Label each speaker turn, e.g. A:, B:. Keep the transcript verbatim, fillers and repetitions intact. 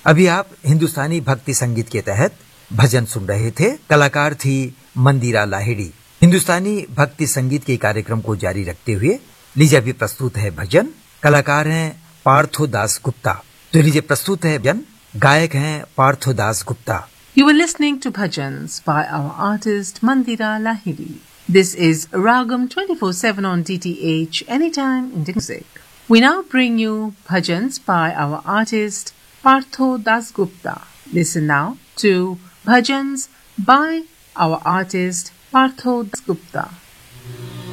A: अभी आप हिंदुस्तानी भक्ति संगीत के तहत भजन सुन रहे थे। कलाकार थी मंदिरा लाहिड़ी। हिंदुस्तानी भक्ति संगीत के कार्यक्रम को जारी रखते हुए लीजिए अभी प्रस्तुत है भजन। कलाकार हैं पार्थो दास गुप्ता। तो लीजिए प्रस्तुत है भजन। गायक हैं Partho Das Gupta.
B: You were listening to bhajans by our artist Mandira Lahiri. This is Ragam twenty-four seven on D T H, anytime Indian music. We now bring you bhajans by our artist Partho Dasgupta. Listen now to bhajans by our artist Partho Dasgupta.